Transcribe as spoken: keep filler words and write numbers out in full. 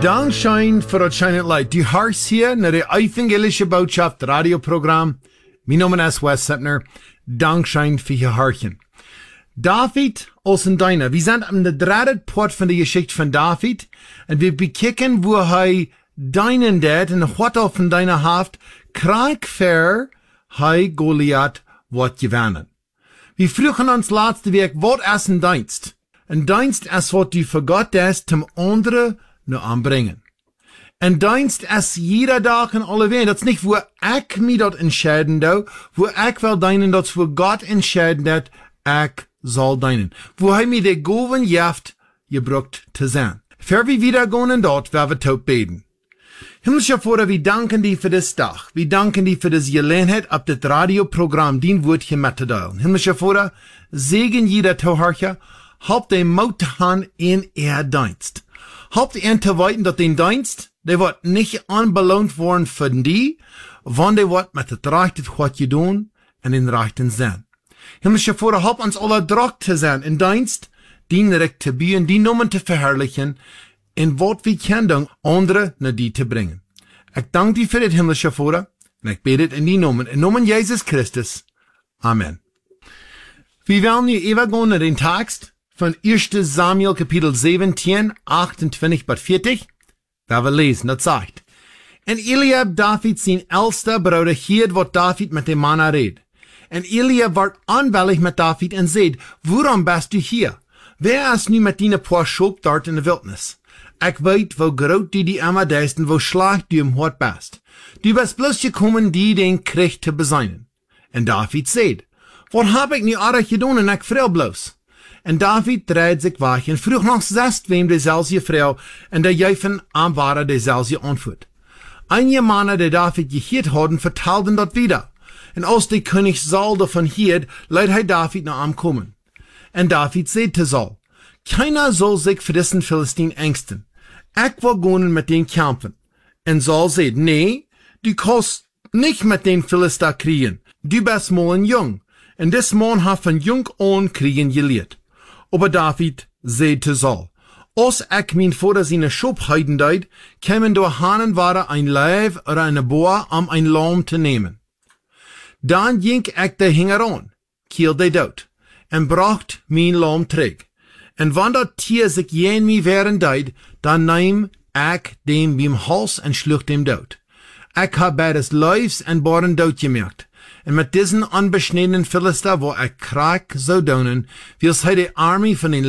Dankschein voor het schijnend light. Du hörst hier naar de evangelische Botschaft radioprogram. Mijn naam is Wes Sepner. Dankschein voor je hartje. David als een Dina. We zijn aan de derde part van de geschichte van David. En we bekijken hoe hij Dinen deed en wat hij van Dina heeft. Krijg ver hij Goliath wat gewonnen. We vroegen ons laatste week, wat is een dienst? Een dienst is wat du voor God is, zum anderen nu aanbrengen. En dienst is jeder dag en alle wegen. Dat is niet wo ik me dat entscheiden doe, wo ik wil dienen, dat is wo God entscheiden dat ik zal dienen. Wo hij me de goven jaft gebruikt te zijn. Voor we wieder gaan en dat, waar we tot beten. Himmlische Vater, we danken die voor dit dag. We danken die voor deze gelegenheid op dit radioprogram, die woordje met te delen. Himmlische Vater, zegen jeder toehoortje, help de moed te gaan in er dienst. Help de een te weten dat die dienst, die wordt niet aanbeloond worden voor die, want die wordt met het rechte wat je doen en in rechten zijn. Himmlische Vater, help ons alle druk te zijn in dienst, die recht te bieden, die noemen te verherrlichen, en wat we kunnen doen, anderen naar die te brengen. Ik dank die voor dit, Himmlische Vater, en ik bid het in die noemen, in noemen Jezus Christus. Amen. We willen nu even gaan naar de tekst van eerste Samuel kapitel zeventien, achtentwintig tot veertig, waar we lezen, dat zegt. En Eliab, David zijn oudste broeder, hield wat David met de mannen reed. En Eliab werd aanwillig met David en zei, waarom bist du hier? Wer is nu met die paar schoop dort in de wildnis? Ik weet, wo groot die die immer deist en wo slag du im hart best. Du bist bloß gekommen, die den Krieg te beseinen. En David zei, wat heb ik nu aardig gedaan en ik vrel bloos? En David draaide zich weg en vroeg nog zest wem dezelfde vrouw en de juifen aan waren dezelfde antwoord. Einige mannen die David gehoord hadden, vertelden dat wieder. En als de koning Saul davon hield, liet hij David naar hem komen. En David zei te Saul, keiner soll sich für diesen Philistine ängsten. Ich will gehen mit den kämpfen. En Saul zei, nee, du kannst nicht mit den Philister kriegen. Du bist mal ein Jung. En des man hat von jung an kriegen geleerd. Aber David zei te Saul, als ich mein Vater seine Schub heiden deed, kämen durch Hanen ware ein Leib oder eine Boa, um ein Lamm zu nehmen. Dan ging ich de hinger an, kiel de dood, en bracht mein Lamm terug. En wann dat Tier sich jen mi wären deed, dan neem ik dem beim Hals en sloeg dem dood. Ik hab bij des Leifs en Baren dood gemerkt. En met diesen unbeschnittenen Philister, wo ik kraak zou donen, wils hij de armee van den